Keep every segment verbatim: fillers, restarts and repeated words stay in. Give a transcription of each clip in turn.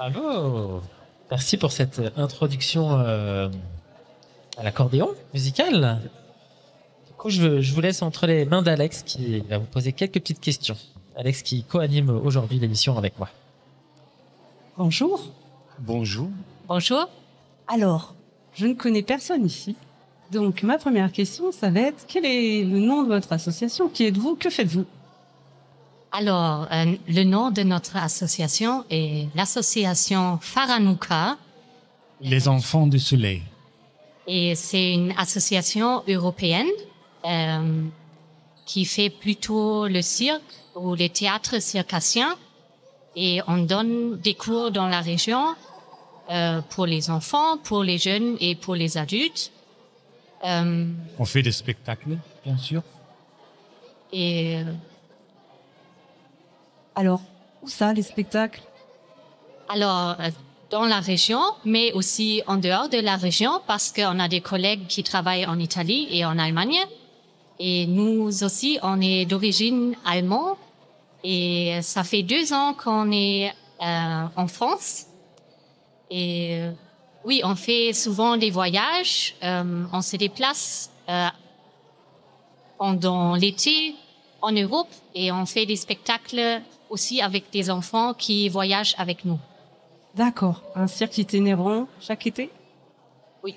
Bravo. Merci pour cette introduction euh, à l'accordéon musical. Du coup, je, je vous laisse entre les mains d'Alex qui va vous poser quelques petites questions. Alex qui co-anime aujourd'hui l'émission avec moi. Bonjour. Bonjour. Bonjour. Alors, je ne connais personne ici. Donc, ma première question, ça va être, quel est le nom de votre association? Qui êtes-vous? Que faites-vous? Alors, euh, le nom de notre association est l'association Faranouka. Les enfants du soleil. Et c'est une association européenne euh, qui fait plutôt le cirque ou les théâtres circassiens. Et on donne des cours dans la région euh, pour les enfants, pour les jeunes et pour les adultes. Euh, On fait des spectacles, bien sûr. et euh, Alors, où ça, les spectacles? alors, euh, dans la région, mais aussi en dehors de la région, parce qu'on a des collègues qui travaillent en Italie et en Allemagne. Et nous aussi, on est d'origine allemande. Et ça fait deux ans qu'on est euh, en France. Et euh, oui, on fait souvent des voyages. Euh, on se déplace euh, pendant l'été en Europe et on fait des spectacles aussi avec des enfants qui voyagent avec nous. D'accord. Un cirque itinérant chaque été? Oui.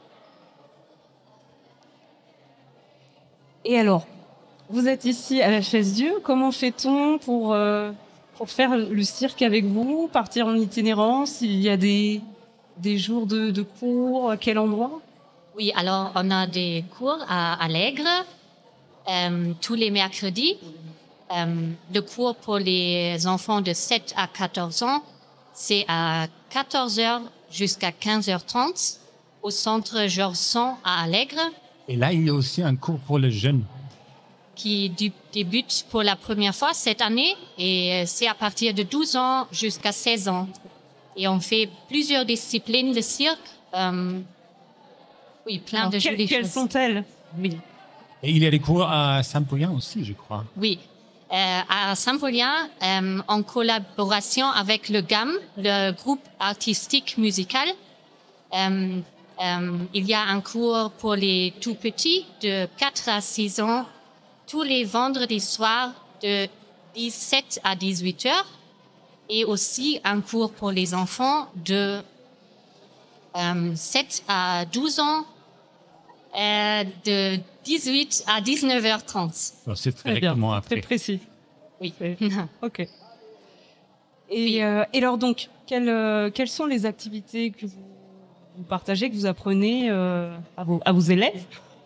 Et alors, vous êtes ici à la Chaise-Dieu. Comment fait-on pour, euh, pour faire le cirque avec vous, partir en itinérance? Il y a des, des jours de, de cours, à quel endroit? Oui, alors on a des cours à Allègre euh, tous les mercredis. Euh, le cours pour les enfants de sept à quatorze ans, c'est à quatorze heures jusqu'à quinze heures trente au centre Georges Sand à Allègre, Et là, il y a aussi un cours pour les jeunes. qui du- débute pour la première fois cette année et c'est à partir de douze ans jusqu'à seize ans. Et on fait plusieurs disciplines de cirque. Euh, oui, plein Alors, de quelles, jolies quelles choses. sont-elles? Oui. Et il y a des cours à Saint-Paulien aussi, je crois. Oui. Euh, à Saint-Paulien, euh, en collaboration avec le G A M, le groupe artistique musical, euh, euh, il y a un cours pour les tout petits de quatre à six ans tous les vendredis soirs de dix-sept à dix-huit heures et aussi un cours pour les enfants de euh, sept à douze ans euh, de dix-huit à dix-neuf heures trente. Alors, c'est Très bien, directement très après. précis. Oui. Ok. Et, euh, et alors donc, quelles, euh, quelles sont les activités que vous, vous partagez, que vous apprenez euh, à, vos, à vos élèves?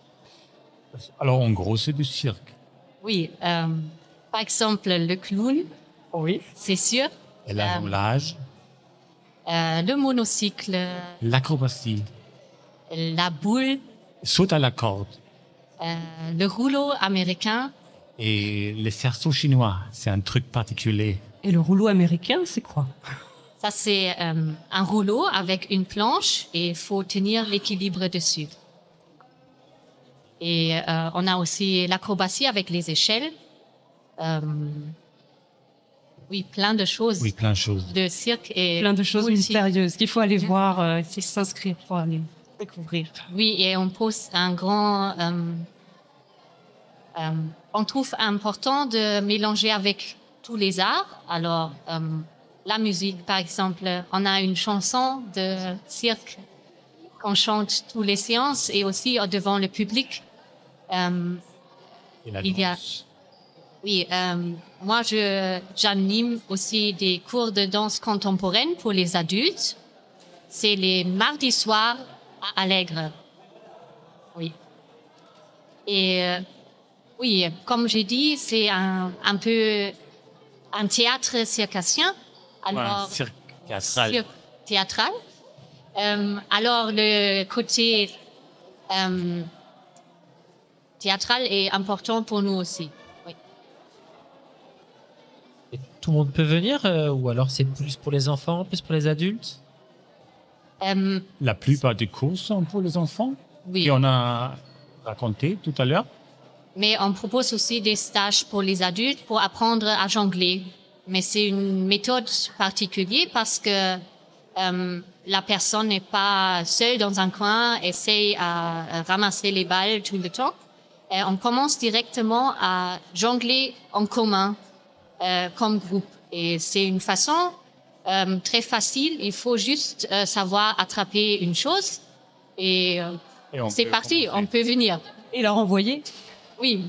Alors, en gros, c'est du cirque. Oui, euh, par exemple, le clown, Oui. c'est sûr. Et la Euh, roulage, Euh, le monocycle, l'acrobatie, la boule, saute à la corde euh, le rouleau américain. et les cerceaux chinois. C'est un truc particulier. Et le rouleau américain, c'est quoi? Ça, c'est euh, un rouleau avec une planche et il faut tenir l'équilibre dessus. Et euh, on a aussi l'acrobatie avec les échelles. Euh, oui, plein de choses. Oui, plein de choses. De cirque et Plein de choses multi- mystérieuses qu'il faut aller voir, euh, c'est s'inscrire pour aller découvrir. Oui, et on pose un grand... euh, euh, on trouve important de mélanger avec tous les arts. Alors, euh, la musique, par exemple, on a une chanson de cirque qu'on chante toutes les séances et aussi euh, devant le public. Euh, Et la Il y a- danse. oui, euh, moi, je, j'anime aussi des cours de danse contemporaine pour les adultes. C'est les mardis soirs à Allègre. Oui. Et euh, oui, comme j'ai dit, c'est un, un peu un théâtre circassien. Ouais, un Alors, cirque théâtral. cirque théâtral. Euh, alors, le côté euh, théâtral est important pour nous aussi. Oui. Et tout le monde peut venir euh, ou alors c'est plus pour les enfants, plus pour les adultes? Euh, La plupart des cours sont pour les enfants. oui. Et on a raconté tout à l'heure. Mais on propose aussi des stages pour les adultes pour apprendre à jongler. mais c'est une méthode particulière parce que euh, la personne n'est pas seule dans un coin, essaye à, à ramasser les balles tout le temps. Et on commence directement à jongler en commun euh, comme groupe. Et c'est une façon euh, très facile. Il faut juste euh, savoir attraper une chose et, euh, Et on c'est peut parti, commencer. on peut venir. Et leur envoyer. Oui.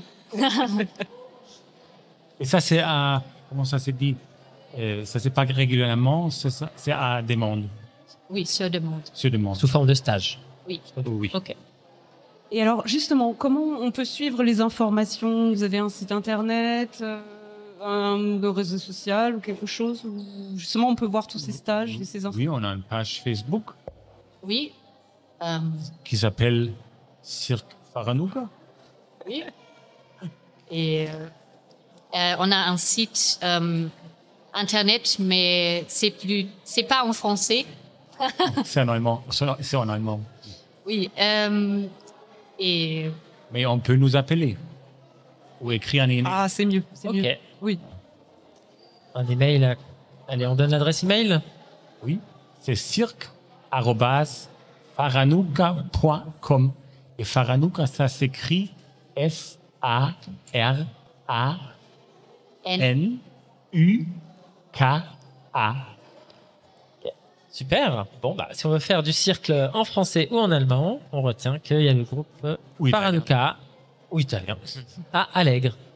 Et ça, c'est à. Comment ça se dit euh, Ça, c'est pas régulièrement, c'est ça- c'est à demande. Oui, sur demande. Sur demande. Sous forme de stage. Oui. Oui. Ok. Et alors, justement, comment on peut suivre les informations? Vous avez un site internet, euh, un réseau social ou quelque chose où justement on peut voir tous ces stages et ces infos? Oui, on a une page Facebook Oui. Euh, qui s'appelle Cirque Faranouka. oui. Et euh, euh, on a un site euh, internet, mais c'est plus, c'est pas en français. C'est en allemand. C'est en allemand. Oui. Euh, et Mais on peut nous appeler ou écrire un email. Ah, c'est mieux, c'est Ok. mieux. Oui. Un email. euh, Allez, on donne l'adresse email. Oui, c'est cirque arobase faranouka point com. Et Faranouka, ça s'écrit F A R A N. N U K A. Super. Bon, bah, si on veut faire du cirque en français ou en allemand, on retient qu'il y a le groupe Ou italien. Faranouka ou italien à Allègre.